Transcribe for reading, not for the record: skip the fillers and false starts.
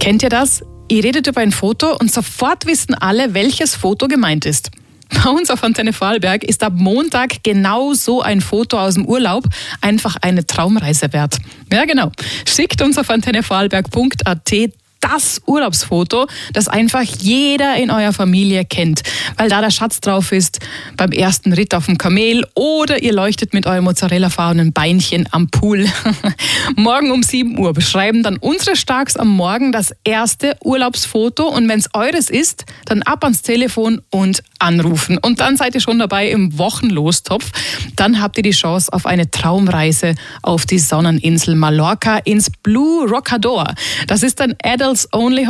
Kennt ihr das? Ihr redet über ein Foto und sofort wissen alle, welches Foto gemeint ist. Bei uns auf Antenne Vorarlberg ist ab Montag genau so ein Foto aus dem Urlaub einfach eine Traumreise wert. Ja, genau. Schickt uns auf antennevorarlberg.at das Urlaubsfoto, das einfach jeder in eurer Familie kennt, weil da der Schatz drauf ist beim ersten Ritt auf dem Kamel oder ihr leuchtet mit eurem mozzarella-farbenen Beinchen am Pool. Morgen um 7 Uhr beschreiben dann unsere Starks am Morgen das erste Urlaubsfoto und wenn es eures ist, dann ab ans Telefon und anrufen. Und dann seid ihr schon dabei im Wochenlostopf. Dann habt ihr die Chance auf eine Traumreise auf die Sonneninsel Mallorca ins Blue Rockador. Das ist ein Adults Only